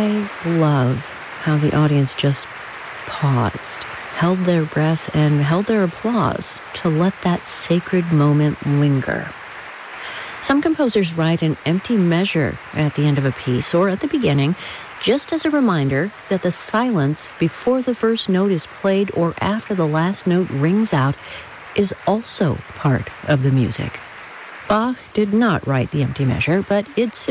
I love how the audience just paused, held their breath, and held their applause to let that sacred moment linger. Some composers write an empty measure at the end of a piece or at the beginning, just as a reminder that the silence before the first note is played or after the last note rings out is also part of the music. Bach did not write the empty measure, but it